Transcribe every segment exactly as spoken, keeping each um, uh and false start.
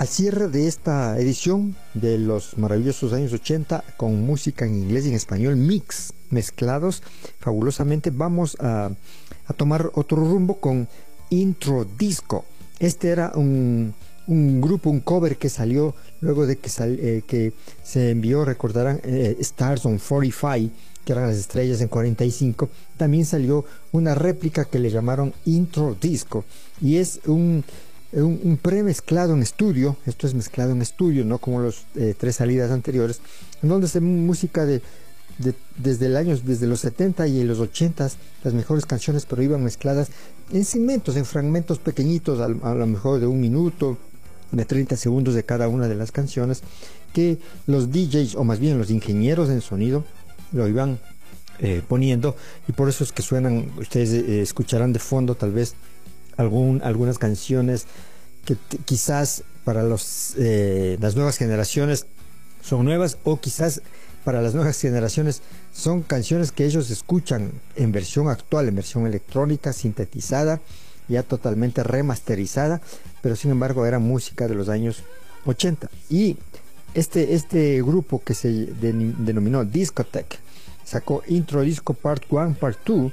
Al cierre de esta edición de los maravillosos años ochenta, con música en inglés y en español mix, mezclados fabulosamente, vamos a, a tomar otro rumbo con Intro Disco. Este era un, un grupo, un cover que salió luego de que, sal, eh, que se envió, recordarán, eh, Stars on cuarenta y cinco, que eran las estrellas en cuarenta y cinco. También salió una réplica que le llamaron Intro Disco, y es un Un, un premezclado en estudio. Esto es mezclado en estudio, no como los eh, tres salidas anteriores, en donde se música de, de desde el año, desde los setenta y los ochenta, las mejores canciones, pero iban mezcladas en segmentos, en fragmentos pequeñitos, a, a lo mejor de un minuto, de treinta segundos de cada una de las canciones, que los D Js, o más bien los ingenieros en sonido, lo iban eh, poniendo, y por eso es que suenan, ustedes eh, escucharán de fondo tal vez Algún, algunas canciones que quizás para los, eh, las nuevas generaciones son nuevas, o quizás para las nuevas generaciones son canciones que ellos escuchan en versión actual, en versión electrónica, sintetizada, ya totalmente remasterizada, pero sin embargo era música de los años ochenta. Y este, este grupo que se denominó Discotech sacó Intro Disco Part uno, Part dos,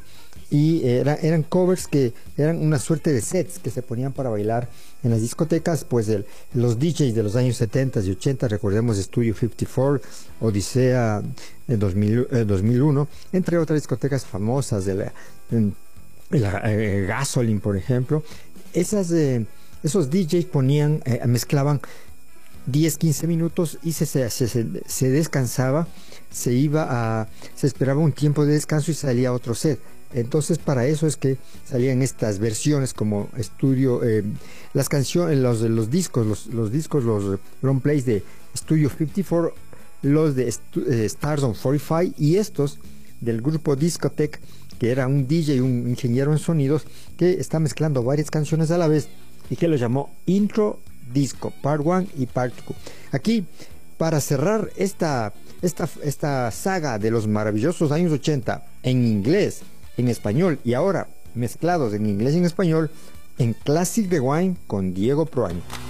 y era, eran covers que eran una suerte de sets que se ponían para bailar en las discotecas. Pues el, los D Js de los años setenta y ochenta, recordemos Studio cincuenta y cuatro, Odisea en dos mil, eh, dos mil uno, entre otras discotecas famosas de la, de la eh, Gasoline, por ejemplo. Esas, eh, esos D Js ponían, eh, mezclaban diez quince minutos y se, se, se, se descansaba, se iba a, se esperaba un tiempo de descanso y salía otro set. Entonces para eso es que salían estas versiones como estudio, eh, las canciones, los, los discos, los, los discos, los long plays de Studio cincuenta y cuatro, los de eh, Stars on cuarenta y cinco, y estos del grupo Discotech, que era un D J, un ingeniero en sonidos, que está mezclando varias canciones a la vez y que lo llamó Intro Disco Part uno y Part dos. Aquí, para cerrar esta, esta, esta saga de los maravillosos años ochenta en inglés, en español y ahora mezclados en inglés y en español, en Classic Rewind con Diego Proaño.